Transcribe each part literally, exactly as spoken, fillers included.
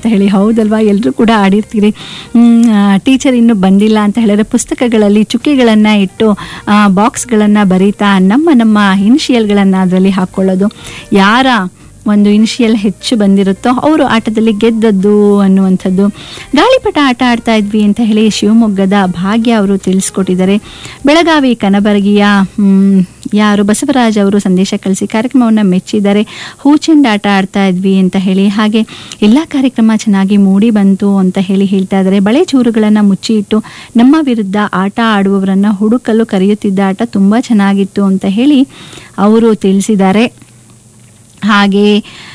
ಅಂತ ಹೇಳಿ. ಹೌದಲ್ವಾ, ಎಲ್ಲರೂ ಕೂಡ ಆಡಿರ್ತೀರಿ. ಟೀಚರ್ ಇನ್ನೂ ಬಂದಿಲ್ಲ ಅಂತ ಹೇಳಿದ್ರೆ ಪುಸ್ತಕಗಳಲ್ಲಿ ಚುಕ್ಕಿಗಳನ್ನು ಇಟ್ಟು ಬಾಕ್ಸ್ಗಳನ್ನು ಬರೀತಾ ನಮ್ಮ ನಮ್ಮ ಇನಿಷಿಯಲ್ಗಳನ್ನು ಅದರಲ್ಲಿ ಹಾಕ್ಕೊಳ್ಳೋದು. ಯಾರ ಒಂದು ಇನಿಷಿಯಲ್ ಹೆಚ್ಚು ಬಂದಿರುತ್ತೋ ಅವರು ಆಟದಲ್ಲಿ ಗೆದ್ದದ್ದು ಅನ್ನುವಂಥದ್ದು. ಗಾಳಿಪಟ ಆಟ ಆಡ್ತಾ ಇದ್ವಿ ಅಂತ ಹೇಳಿ ಶಿವಮೊಗ್ಗದ ಭಾಗ್ಯ ಅವರು ತಿಳಿಸ್ಕೊಟ್ಟಿದ್ದಾರೆ. ಬೆಳಗಾವಿ ಕನಬರಗಿಯ ಯಾರು ಬಸವರಾಜ್ ಅವರು ಸಂದೇಶ ಕಳಿಸಿ ಕಾರ್ಯಕ್ರಮವನ್ನು ಮೆಚ್ಚಿದ್ದಾರೆ. ಹೂಚೆಂಡ್ ಆಟ ಆಡ್ತಾ ಇದ್ವಿ ಅಂತ ಹೇಳಿ, ಹಾಗೆ ಎಲ್ಲ ಕಾರ್ಯಕ್ರಮ ಚೆನ್ನಾಗಿ ಮೂಡಿ ಬಂತು ಅಂತ ಹೇಳಿ ಹೇಳ್ತಾ ಇದ್ದಾರೆ. ಬಳೆ ಚೂರುಗಳನ್ನು ಮುಚ್ಚಿ ಇಟ್ಟು ನಮ್ಮ ವಿರುದ್ಧ ಆಟ ಆಡುವವರನ್ನು ಹುಡುಕಲು ಕರೆಯುತ್ತಿದ್ದ ಆಟ ತುಂಬ ಚೆನ್ನಾಗಿತ್ತು ಅಂತ ಹೇಳಿ ಅವರು ತಿಳಿಸಿದ್ದಾರೆ. ಹಾಗೆ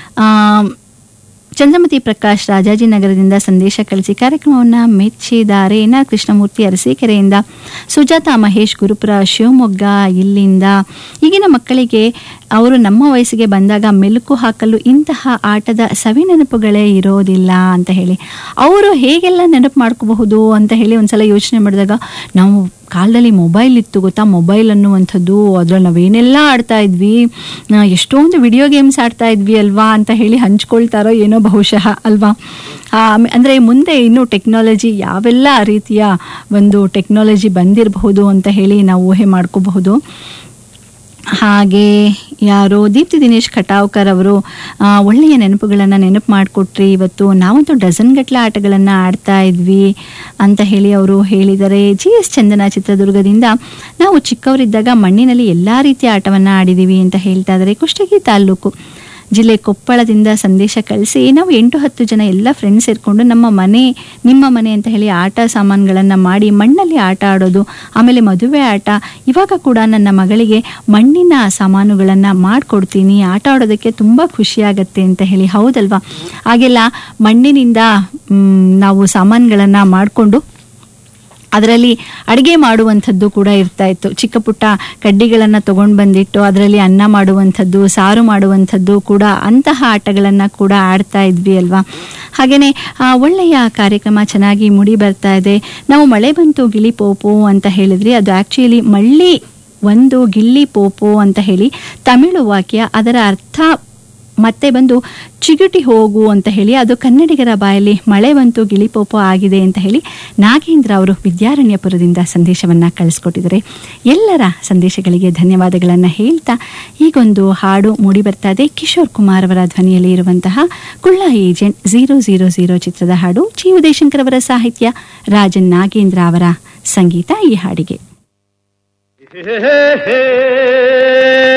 ಚಂದ್ರಮತಿ ಪ್ರಕಾಶ್ ರಾಜಾಜಿನಗರದಿಂದ ಸಂದೇಶ ಕಳಿಸಿ ಕಾರ್ಯಕ್ರಮವನ್ನು ಮೆಚ್ಚಿದ್ದಾರೆ. ಎನ್ ಆರ್ ಕೃಷ್ಣಮೂರ್ತಿ ಅರಸೀಕೆರೆಯಿಂದ, ಸುಜಾತ ಮಹೇಶ್ ಗುರುಪುರ ಶಿವಮೊಗ್ಗ ಇಲ್ಲಿಂದ, ಈಗಿನ ಮಕ್ಕಳಿಗೆ ಅವರು ನಮ್ಮ ವಯಸ್ಸಿಗೆ ಬಂದಾಗ ಮೆಲುಕು ಹಾಕಲು ಇಂತಹ ಆಟದ ಸವಿ ನೆನಪುಗಳೇ ಇರೋದಿಲ್ಲ ಅಂತ ಹೇಳಿ, ಅವರು ಹೇಗೆಲ್ಲ ನೆನಪು ಮಾಡ್ಕೋಬಹುದು ಅಂತ ಹೇಳಿ ಒಂದ್ಸಲ ಯೋಚನೆ ಮಾಡಿದಾಗ, ನಾವು ಕಾಲದಲ್ಲಿ ಮೊಬೈಲ್ ಇತ್ತು ಗೊತ್ತಾ, ಮೊಬೈಲ್ ಅನ್ನುವಂಥದ್ದು, ಅದ್ರಲ್ಲಿ ನಾವೇನೆಲ್ಲ ಆಡ್ತಾ ಇದ್ವಿ, ಎಷ್ಟೊಂದು ವಿಡಿಯೋ ಗೇಮ್ಸ್ ಆಡ್ತಾ ಇದ್ವಿ ಅಲ್ವಾ ಅಂತ ಹೇಳಿ ಹಂಚ್ಕೊಳ್ತಾರೋ ಏನೋ ಬಹುಶಃ ಅಲ್ವಾ. ಅಂದರೆ ಮುಂದೆ ಇನ್ನೂ ಟೆಕ್ನಾಲಜಿ ಯಾವೆಲ್ಲ ರೀತಿಯ ಒಂದು ಟೆಕ್ನಾಲಜಿ ಬಂದಿರಬಹುದು ಅಂತ ಹೇಳಿ ನಾವು ಊಹೆ ಮಾಡ್ಕೋಬಹುದು. ಹಾಗೆ ಯಾರೋ ದೀಪ್ತಿ ದಿನೇಶ್ ಖಟಾವ್ಕರ್ ಅವರು ಒಳ್ಳೆಯ ನೆನಪುಗಳನ್ನು ನೆನಪು ಮಾಡಿಕೊಟ್ರಿ. ಇವತ್ತು ನಾವಂತೂ ಡಜನ್ ಗಟ್ಟಲೆ ಆಟಗಳನ್ನು ಆಡ್ತಾ ಇದ್ವಿ ಅಂತ ಹೇಳಿ ಅವರು ಹೇಳಿದ್ದಾರೆ. ಜಿ ಎಸ್ ಚಂದನ ಚಿತ್ರದುರ್ಗದಿಂದ, ನಾವು ಚಿಕ್ಕವರಿದ್ದಾಗ ಮಣ್ಣಿನಲ್ಲಿ ಎಲ್ಲ ರೀತಿಯ ಆಟವನ್ನು ಆಡಿದ್ದೀವಿ ಅಂತ ಹೇಳ್ತಾ ಇದ್ದಾರೆ. ಕುಷ್ಟಗಿ ತಾಲೂಕು ಜಿಲ್ಲೆ ಕೊಪ್ಪಳದಿಂದ ಸಂದೇಶ ಕಳಿಸಿ, ನಾವು ಎಂಟು ಹತ್ತು ಜನ ಎಲ್ಲ ಫ್ರೆಂಡ್ಸ್ ಸೇರಿಕೊಂಡು ನಮ್ಮ ಮನೆ ನಿಮ್ಮ ಮನೆ ಅಂತ ಹೇಳಿ ಆಟ ಸಾಮಾನುಗಳನ್ನು ಮಾಡಿ ಮಣ್ಣಲ್ಲಿ ಆಟ ಆಡೋದು. ಆಮೇಲೆ ಮದುವೆ ಆಟ, ಇವಾಗ ಕೂಡ ನನ್ನ ಮಗಳಿಗೆ ಮಣ್ಣಿನ ಸಾಮಾನುಗಳನ್ನು ಮಾಡಿಕೊಡ್ತೀನಿ, ಆಟ ಆಡೋದಕ್ಕೆ ತುಂಬ ಖುಷಿಯಾಗತ್ತೆ ಅಂತ ಹೇಳಿ. ಹೌದಲ್ವಾ, ಹಾಗೆಲ್ಲ ಮಣ್ಣಿನಿಂದ ನಾವು ಸಾಮಾನುಗಳನ್ನು ಮಾಡಿಕೊಂಡು ಅದರಲ್ಲಿ ಅಡುಗೆ ಮಾಡುವಂಥದ್ದು ಕೂಡ ಇರ್ತಾ ಇತ್ತು. ಚಿಕ್ಕ ಪುಟ್ಟ ಕಡ್ಡಿಗಳನ್ನು ತೊಗೊಂಡು ಬಂದಿಟ್ಟು ಅದರಲ್ಲಿ ಅನ್ನ ಮಾಡುವಂಥದ್ದು, ಸಾರು ಮಾಡುವಂಥದ್ದು ಕೂಡ, ಅಂತಹ ಆಟಗಳನ್ನು ಕೂಡ ಆಡ್ತಾ ಇದ್ವಿ ಅಲ್ವಾ. ಹಾಗೆಯೇ ಒಳ್ಳೆಯ ಕಾರ್ಯಕ್ರಮ ಚೆನ್ನಾಗಿ ಮುಡಿ ಬರ್ತಾ ಇದೆ. ನಾವು ಮಳೆ ಬಂತು ಗಿಳಿ ಪೋಪೋ ಅಂತ ಹೇಳಿದ್ರಿ, ಅದು ಆ್ಯಕ್ಚುಲಿ ಮಳ್ಳಿ ಒಂದು ಗಿಳ್ಳಿ ಪೋಪೋ ಅಂತ ಹೇಳಿ ತಮಿಳು ವಾಕ್ಯ, ಅದರ ಅರ್ಥ ಮತ್ತೆ ಬಂದು ಚಿಗುಟಿ ಹೋಗು ಅಂತ ಹೇಳಿ, ಅದು ಕನ್ನಡಿಗರ ಬಾಯಲ್ಲಿ ಮಳೆ ಬಂತು ಗಿಳಿಪೋಪೋ ಆಗಿದೆ ಅಂತ ಹೇಳಿ ನಾಗೇಂದ್ರ ಅವರು ವಿದ್ಯಾರಣ್ಯಪುರದಿಂದ ಸಂದೇಶವನ್ನು ಕಳಿಸ್ಕೊಟ್ಟಿದ್ದಾರೆ. ಎಲ್ಲರ ಸಂದೇಶಗಳಿಗೆ ಧನ್ಯವಾದಗಳನ್ನು ಹೇಳ್ತಾ ಈಗೊಂದು ಹಾಡು ಮೂಡಿ ಬರ್ತಾ ಇದೆ. ಕಿಶೋರ್ ಕುಮಾರ್ ಅವರ ಧ್ವನಿಯಲ್ಲಿ ಇರುವಂತಹ ಕುಳ್ಳ ಏಜೆಂಟ್ ಝೀರೋ ಝೀರೋ ಝೀರೋ ಚಿತ್ರದ ಹಾಡು. ಜಿ ಉದಯಶಂಕರ್ ಅವರ ಸಾಹಿತ್ಯ, ರಾಜನ್ ನಾಗೇಂದ್ರ ಅವರ ಸಂಗೀತ ಈ ಹಾಡಿಗೆ.